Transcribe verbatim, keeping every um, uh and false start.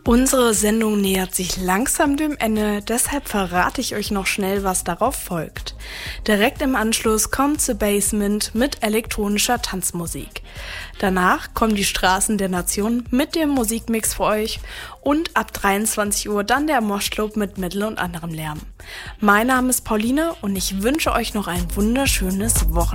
Unsere Sendung nähert sich langsam dem Ende, deshalb verrate ich euch noch schnell, was darauf folgt. Direkt im Anschluss kommt The Basement mit elektronischer Tanzmusik. Danach kommen die Straßen der Nation mit dem Musikmix für euch und ab dreiundzwanzig Uhr dann der Moshclub mit Metal und anderem Lärm. Mein Name ist Pauline und ich wünsche euch noch ein wunderschönes Wochenende.